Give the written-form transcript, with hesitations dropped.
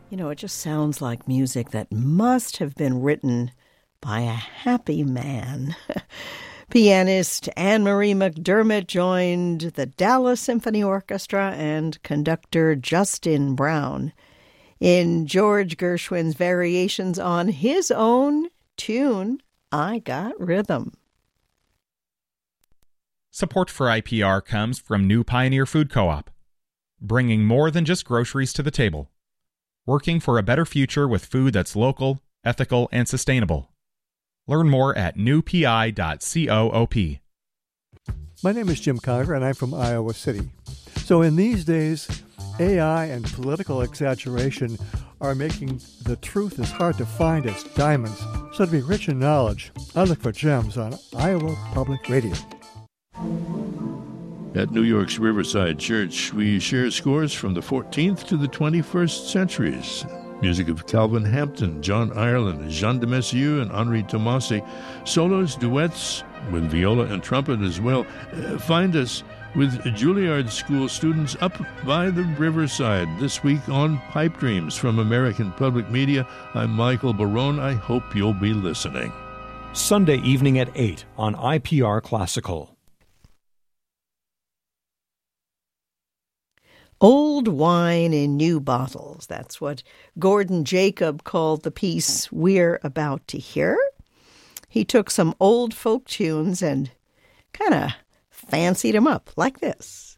You know, it just sounds like music that must have been written by a happy man. Pianist Anne-Marie McDermott joined the Dallas Symphony Orchestra and conductor Justin Brown in George Gershwin's variations on his own tune, I Got Rhythm. Support for IPR comes from New Pioneer Food Co-op, bringing more than just groceries to the table. Working for a better future with food that's local, ethical, and sustainable. Learn more at newpi.coop. My name is Jim Conger, and I'm from Iowa City. So in these days, AI and political exaggeration are making the truth as hard to find as diamonds. So to be rich in knowledge, I look for gems on Iowa Public Radio. At New York's Riverside Church, we share scores from the 14th to the 21st centuries. Music of Calvin Hampton, John Ireland, Jean de Messieu, and Henri Tomasi. Solos, duets with viola and trumpet as well. Find us with Juilliard School students up by the Riverside this week on Pipe Dreams from American Public Media. I'm Michael Barone. I hope you'll be listening. Sunday evening at 8 on IPR Classical. Old wine in new bottles. That's what Gordon Jacob called the piece we're about to hear. He took some old folk tunes and kind of fancied them up like this.